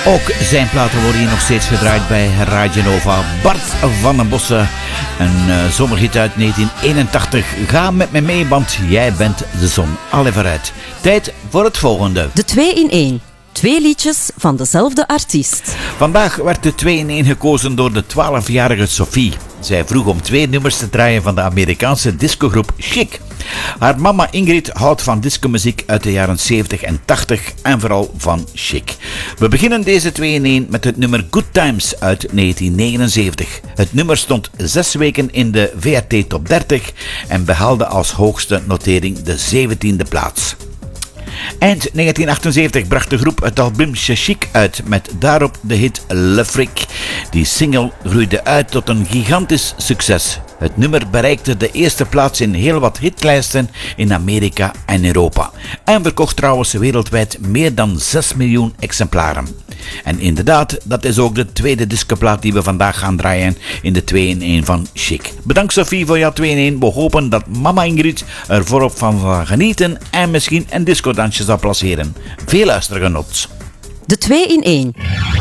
Ook zijn platen worden hier nog steeds gedraaid bij Radio Nova. Bart van den Bossen, een zomerhit uit 1981. Ga met me mee, want jij bent de zon. Allee vooruit. Tijd voor het volgende. De 2 in 1. 2 liedjes van dezelfde artiest. Vandaag werd de 2 in 1 gekozen door de 12-jarige Sophie. Zij vroeg om 2 nummers te draaien van de Amerikaanse discogroep Chic. Haar mama Ingrid houdt van discomuziek uit de jaren 70 en 80 en vooral van Chic. We beginnen deze 2 in 1 met het nummer Good Times uit 1979. Het nummer stond 6 weken in de VRT Top 30 en behaalde als hoogste notering de 17e plaats. Eind 1978 bracht de groep het album Chic uit met daarop de hit Le Fric. Die single groeide uit tot een gigantisch succes. Het nummer bereikte de eerste plaats in heel wat hitlijsten in Amerika en Europa. En verkocht trouwens wereldwijd meer dan 6 miljoen exemplaren. En inderdaad, dat is ook de tweede discoplaat die we vandaag gaan draaien in de 2 in 1 van Chic. Bedankt Sophie voor jouw 2 in 1. We hopen dat mama Ingrid er voorop van zal genieten en misschien een discodansje zal placeren. Veel luistergenot. De 2 in 1.